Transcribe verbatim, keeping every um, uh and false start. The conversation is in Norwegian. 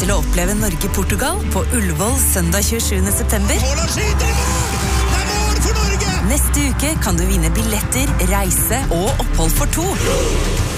til å oppleve Norge-Portugal på Ullevål søndag tjuesjuende september. Haaland skyter i mål! Det er mål for Norge! Neste uke kan du vinne billetter, reise og opphold for to.